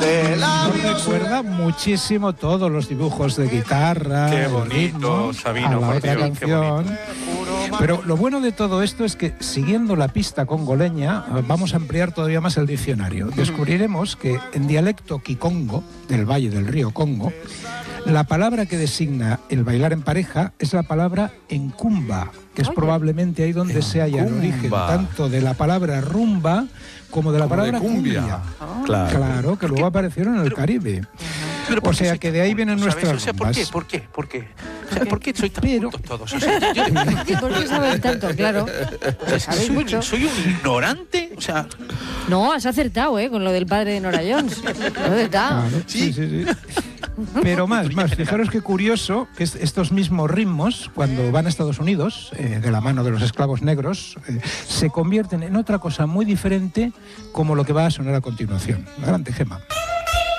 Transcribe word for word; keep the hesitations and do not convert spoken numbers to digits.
de la Nos recuerda muchísimo todos los dibujos de guitarra. Qué el bonito, ritmo, Sabino, a la por otra Dios, qué canción. bonito. Pero lo bueno de todo esto es que, siguiendo la pista congoleña, vamos a ampliar todavía más el diccionario. Descubriremos que en dialecto kikongo, del valle del río Congo, la palabra que designa el bailar en pareja es la palabra encumba, que es probablemente ahí donde se halla el origen tanto de la palabra rumba como de la Como de palabra cumbia. cumbia. Ah. Claro. Claro, que luego aparecieron en el Caribe. Pero ¿por O qué sea soy que tan de ahí culto, vienen ¿sabes? nuestras O sea, ¿por qué? rumbas. ¿Por qué? ¿Por qué? O sea, ¿por qué soy tan Pero- cultos todos? O sea, yo, yo- ¿Por qué sabes tanto? Claro. o sea, Sabéis soy, mucho. soy un ignorante. O sea, No, has acertado, ¿eh? Con lo del padre de Nora Jones. Has acertado. Claro, sí, sí, sí. Pero más, más, fijaros qué curioso que es- estos mismos ritmos, cuando van a Estados Unidos, eh, de la mano de los esclavos negros, eh, se convierten en otra cosa muy diferente como lo que va a sonar a continuación. Adelante, Gemma.